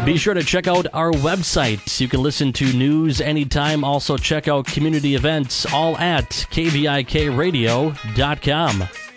Be sure to check out our website. You can listen to news anytime. Also check out community events, all at kvikradio.com.